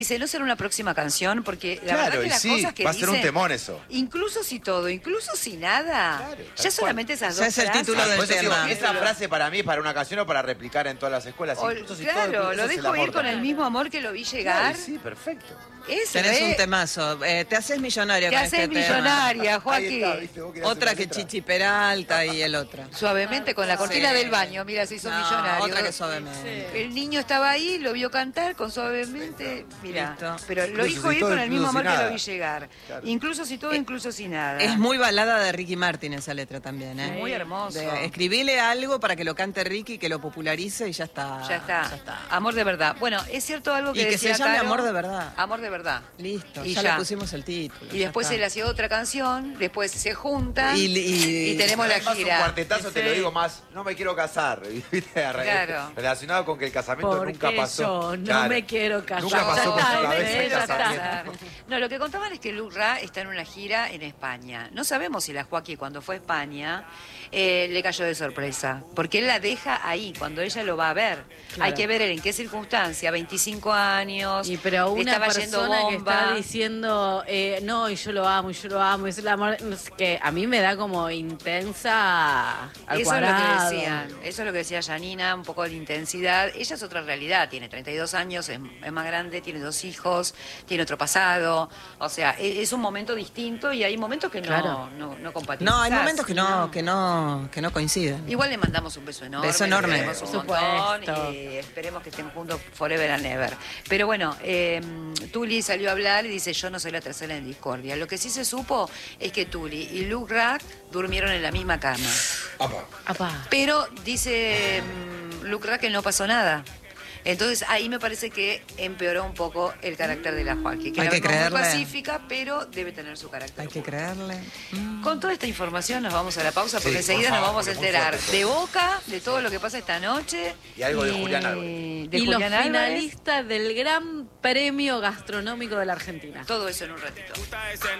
Dice, ¿no será una próxima canción? Porque la Claro, verdad que y las sí, cosas que va a ser un dicen, temón eso. incluso si todo, incluso si nada, Claro, tal ya cual. solamente esas Ya dos es el frases. título del Por eso digo, tema. esa frase para mí es para una canción o para replicar en todas las escuelas. O- Incluso si claro, todo, lo eso es el dejo amor ir con el también. mismo amor que lo vi Claro, llegar. y sí, perfecto. Es Tenés re- un temazo. Te haces millonaria Te con haces este tema. millonaria, Ahí Joaquín. está, ¿viste? Vos querías Otra hacer que una letra. Chichi Peralta y el otro. Suavemente con la cortina Sí. del baño, mira, se hizo No, millonario. otra que suavemente. El niño estaba ahí, lo vio cantar con suavemente, mira, Listo. pero lo Incluso dijo si ir todo, con el mismo incluso amor si que lo nada. vi llegar. Claro. Incluso si todo, incluso si nada. Es muy balada de Ricky Martin esa letra también, ¿eh? Muy hermoso. Escribile algo para que lo cante Ricky, que lo popularice y ya está. Ya está. Amor de verdad. Bueno, es cierto algo que Y que decía se llame Caro. Amor de verdad. Amor de verdad. Listo, Y ya ya. le pusimos el título. Y ya después está. él hacía otra canción, después se juntan Y- y tenemos la Además, un gira. cuartetazo, te lo digo más, no me quiero casar. ¿Viste? Claro. Relacionado con que el casamiento Porque nunca pasó. yo no Claro. me quiero casar. Nunca pasó por Ya su está, cabeza el ya está. casamiento. No, lo que contaban es que Luke Ra está en una gira en España. No sabemos si la Joaquín cuando fue a España le cayó de sorpresa, porque él la deja ahí, cuando ella lo va a ver. Claro. Hay que ver en qué circunstancia, 25 años, Y pero le una estaba yendo persona que bomba. está diciendo, no, y yo lo amo, es el amor, no sé qué, a mí me da como intensa al Eso es lo cuadrado. que decían, eso es lo que decía Janina, un poco de intensidad. Ella es otra realidad, tiene 32 años, es más grande, tiene 2 hijos, tiene otro pasado. O sea, es un momento distinto y hay momentos que Claro. no compatibilizás. No, hay momentos que no coinciden. Igual le mandamos un beso enorme. Beso enorme. Le queremos un Por montón supuesto. y esperemos que estén juntos forever and ever. Pero bueno, Tuli salió a hablar y dice, yo no soy la tercera en discordia. Lo que sí se supo es que Tuli y Luke Rack durmieron en la misma cama. Apá. Pero dice Luke Rack que no pasó nada. Entonces ahí me parece que empeoró un poco el carácter de la Joaquín. Que Hay era que muy creerle. pacífica, pero debe tener su carácter. Hay que creerle. Con toda esta información nos vamos a la pausa porque Sí, enseguida por nos favor, vamos a porque muy enterar fuerte de todo. Boca, de todo lo que pasa esta noche. Y algo de Julián Álvarez. De Y los Julián Álvarez. finalistas del Gran Premio Gastronómico de la Argentina. Todo eso en un ratito.